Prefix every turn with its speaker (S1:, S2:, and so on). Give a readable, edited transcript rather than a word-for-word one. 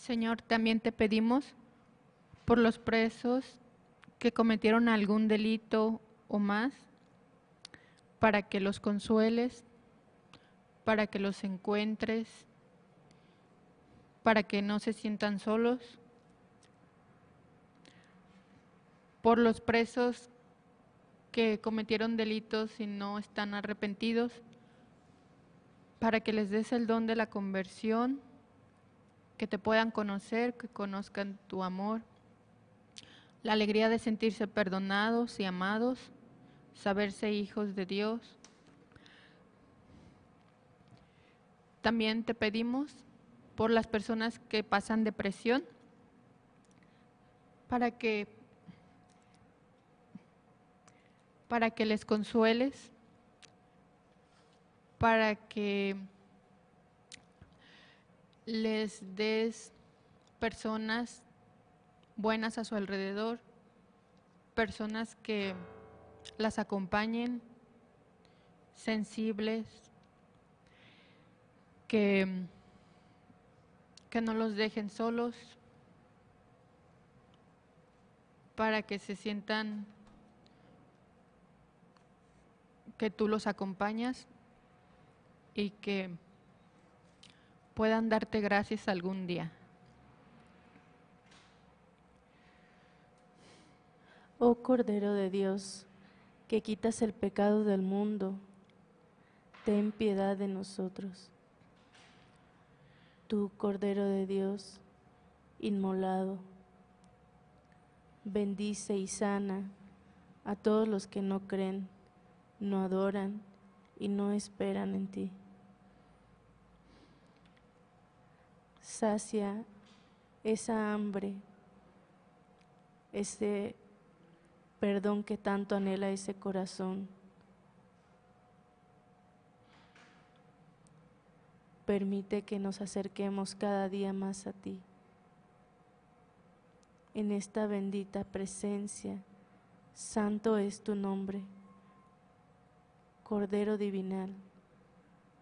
S1: Señor, también te pedimos por los presos que cometieron algún delito o más, para que los consueles, para que los encuentres, para que no se sientan solos, por los presos que cometieron delitos y no están arrepentidos, para que les des el don de la conversión, que te puedan conocer, que conozcan tu amor, la alegría de sentirse perdonados y amados, saberse hijos de Dios. También te pedimos por las personas que pasan depresión, para que les consueles, para que les des personas buenas a su alrededor, personas que las acompañen, sensibles, que no los dejen solos, para que se sientan que tú los acompañas y que puedan darte gracias algún día.
S2: Oh Cordero de Dios, que quitas el pecado del mundo, ten piedad de nosotros. Tú, Cordero de Dios, inmolado, bendice y sana a todos los que no creen, no adoran y no esperan en ti. Sacia esa hambre, ese perdón que tanto anhela ese corazón. Permite que nos acerquemos cada día más a ti. En esta bendita presencia, santo es tu nombre, Cordero Divinal.